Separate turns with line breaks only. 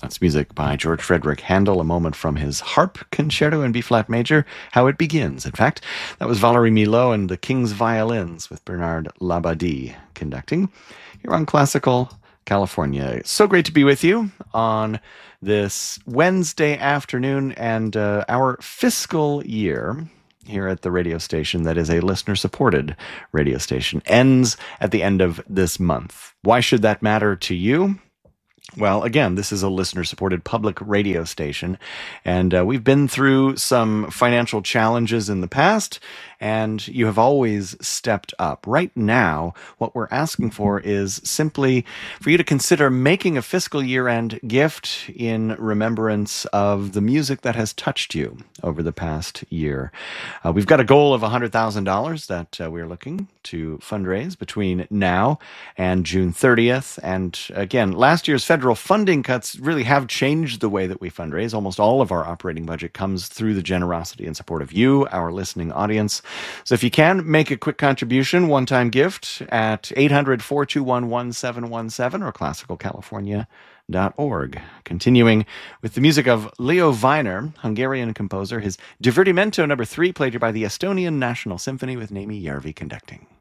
That's music by George Frederick Handel, a moment from his Harp Concerto in B-flat major, How It Begins. In fact, that was Valerie Milhaud and the King's Violins with Bernard Labadie conducting. Here on Classical California. It's so great to be with you on this Wednesday afternoon, and our fiscal year here at the radio station that is a listener-supported radio station ends at the end of this month. Why should that matter to you? Well, again, this is a listener-supported public radio station, and we've been through some financial challenges in the past, and you have always stepped up. Right now, what we're asking for is simply for you to consider making a fiscal year-end gift in remembrance of the music that has touched you over the past year. We've got a goal of $100,000 that we're looking to fundraise between now and June 30th. And again, last year's federal funding cuts really have changed the way that we fundraise. Almost all of our operating budget comes through the generosity and support of you, our listening audience. So if you can, make a quick contribution, one-time gift at 800-421-1717 or classicalcalifornia.org. Continuing with the music of Leo Weiner, Hungarian composer, his Divertimento No. 3, played by the Estonian National Symphony with Naimi Järvi conducting.